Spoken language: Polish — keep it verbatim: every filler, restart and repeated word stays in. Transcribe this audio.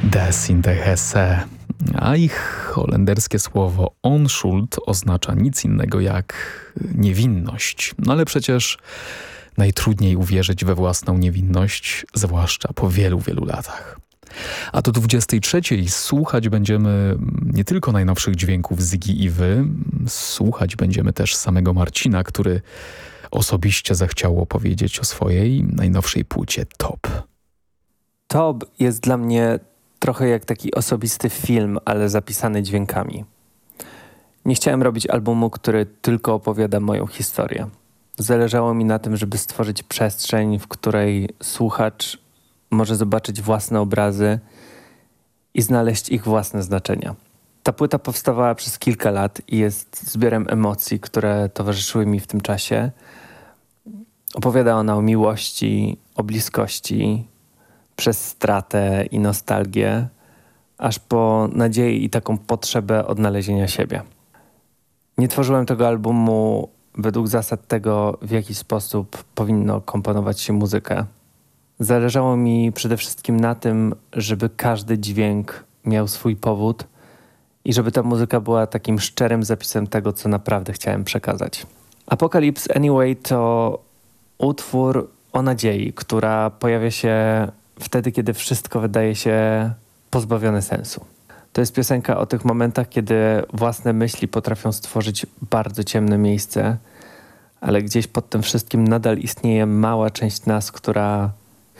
Des in de Hesse, a ich holenderskie słowo onschuld oznacza nic innego jak niewinność. No ale przecież najtrudniej uwierzyć we własną niewinność, zwłaszcza po wielu, wielu latach. A do dwudziestej trzeciej słuchać będziemy nie tylko najnowszych dźwięków Zygi i Wy, słuchać będziemy też samego Marcina, który osobiście zechciał opowiedzieć o swojej najnowszej płycie Top. Top jest dla mnie trochę jak taki osobisty film, ale zapisany dźwiękami. Nie chciałem robić albumu, który tylko opowiada moją historię. Zależało mi na tym, żeby stworzyć przestrzeń, w której słuchacz może zobaczyć własne obrazy i znaleźć ich własne znaczenia. Ta płyta powstawała przez kilka lat i jest zbiorem emocji, które towarzyszyły mi w tym czasie. Opowiada ona o miłości, o bliskości, przez stratę i nostalgię, aż po nadzieję i taką potrzebę odnalezienia siebie. Nie tworzyłem tego albumu według zasad tego, w jaki sposób powinno komponować się muzykę. Zależało mi przede wszystkim na tym, żeby każdy dźwięk miał swój powód i żeby ta muzyka była takim szczerym zapisem tego, co naprawdę chciałem przekazać. Apocalypse Anyway to utwór o nadziei, która pojawia się wtedy, kiedy wszystko wydaje się pozbawione sensu. To jest piosenka o tych momentach, kiedy własne myśli potrafią stworzyć bardzo ciemne miejsce, ale gdzieś pod tym wszystkim nadal istnieje mała część nas, która